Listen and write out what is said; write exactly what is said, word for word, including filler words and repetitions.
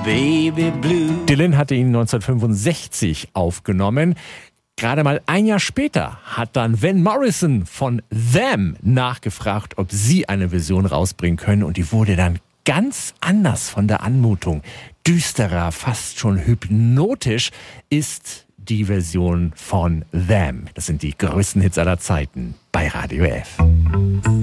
baby blue. Dylan hatte ihn neunzehnhundertfünfundsechzig aufgenommen. Gerade mal ein Jahr später hat dann Van Morrison von Them nachgefragt, ob sie eine Version rausbringen können. Und die wurde dann ganz anders von der Anmutung. Düsterer, fast schon hypnotisch ist die Version von Them. Das sind die größten Hits aller Zeiten bei Radio F.